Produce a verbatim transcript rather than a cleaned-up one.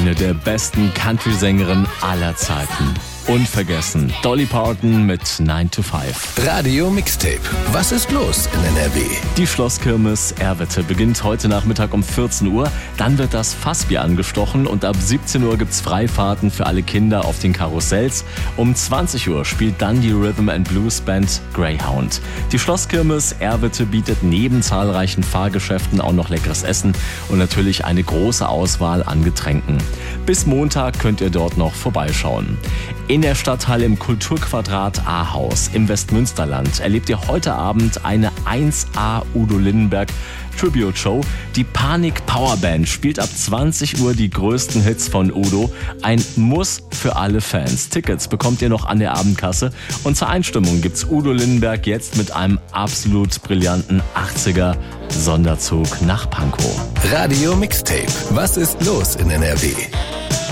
eine der besten Country-Sängerinnen aller Zeiten. Unvergessen, Dolly Parton mit nine to five. Radio Mixtape. Was ist los in N R W? Die Schlosskirmes Erwitte beginnt heute Nachmittag um vierzehn Uhr. Dann wird das Fassbier angestochen und ab siebzehn Uhr gibt's Freifahrten für alle Kinder auf den Karussells. Um zwanzig Uhr spielt dann die Rhythm and Blues Band Greyhound. Die Schlosskirmes Erwitte bietet neben zahlreichen Fahrgeschäften auch noch leckeres Essen und natürlich eine große Auswahl an Getränken. Bis Montag könnt ihr dort noch vorbeischauen. In der Stadthalle im Kulturquadrat Ahaus im Westmünsterland erlebt ihr heute Abend eine eins A Udo Lindenberg Tribute Show. Die Panik Powerband spielt ab zwanzig Uhr die größten Hits von Udo. Ein Muss für alle Fans. Tickets bekommt ihr noch an der Abendkasse. Und zur Einstimmung gibt's Udo Lindenberg jetzt mit einem absolut brillanten achtziger Sonderzug nach Pankow. Radio Mixtape. Was ist los in N R W?